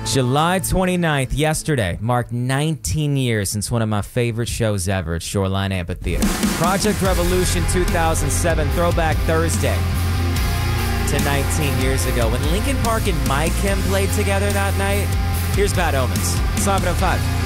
July 29th, yesterday, marked 19 years since one of my favorite shows ever at Shoreline Amphitheater. Project Revolution 2007, Throwback Thursday to 19 years ago. When Linkin Park and My Chem played together that night, here's Bad Omens. It's 5:05.